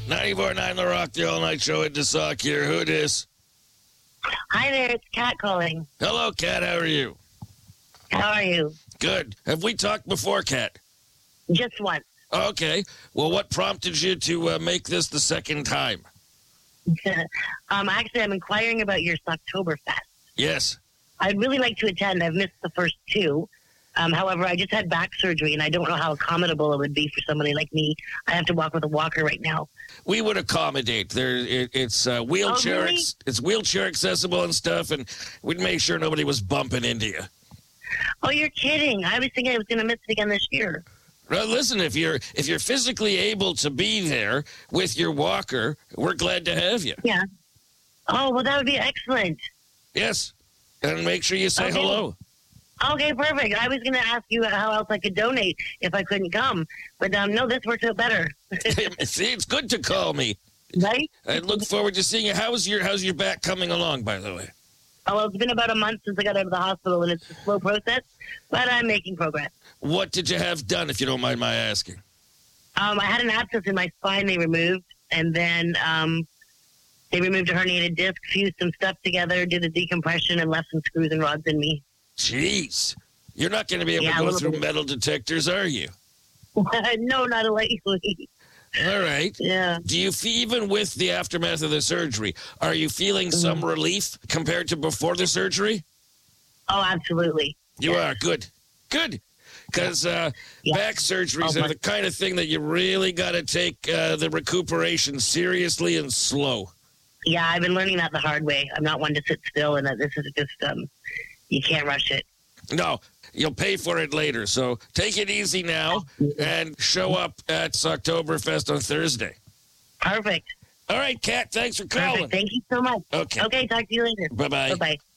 94.9 The Rock, the all-night show at DeSock here. Who dis? Hi there, it's Kat calling. Hello, Kat. How are you? How are you? Good. Have we talked before, Kat? Just once. Okay. Well, what prompted you to make this the second time? Actually, I'm inquiring about your Stocktoberfest. Yes. I'd really like to attend. I've missed the first two. However, I just had back surgery, and I don't know how accommodable it would be for somebody like me. I have to walk with a walker right now. We would accommodate. It's wheelchair. really? It's wheelchair accessible and stuff, and we'd make sure nobody was bumping into you. Oh, you're kidding. I was thinking I was going to miss it again this year. Well, listen, if you're physically able to be there with your walker, we're glad to have you. Yeah. Oh, well, that would be excellent. Yes, and make sure you say Okay. hello. Okay, perfect. I was going to ask you how else I could donate if I couldn't come. But no, this works out better. See, it's good to call me. Right? I look forward to seeing you. How's your back coming along, by the way? Oh, well, it's been about a month since I got out of the hospital, and it's a slow process, but I'm making progress. What did you have done, if you don't mind my asking? I had an abscess in my spine they removed, and then they removed a herniated disc, fused some stuff together, did a decompression, and left some screws and rods in me. Jeez. You're not going to be able Yeah, to a go little through bit. metal detectors, are you? No, not lately. All right. Yeah. Do you even with the aftermath of the surgery, are you feeling some relief compared to before the surgery? Oh, absolutely. You are. Good. Good. Because back surgeries are the kind of thing that you really got to take the recuperation seriously and slow. Yeah, I've been learning that the hard way. I'm not one to sit still, and that this is just, you can't rush it. No, you'll pay for it later. So take it easy now and show up at Stocktoberfest on Thursday. Perfect. All right, Kat, thanks for calling. Perfect. Thank you so much. Okay. Okay, talk to you later. Bye-bye. Bye-bye.